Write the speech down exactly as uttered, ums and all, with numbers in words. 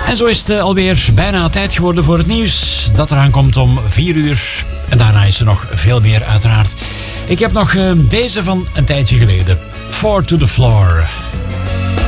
En zo is het alweer bijna tijd geworden voor het nieuws. Dat eraan komt om vier uur. En daarna is er nog veel meer uiteraard. Ik heb nog uh, deze van een tijdje geleden. Four to the Floor.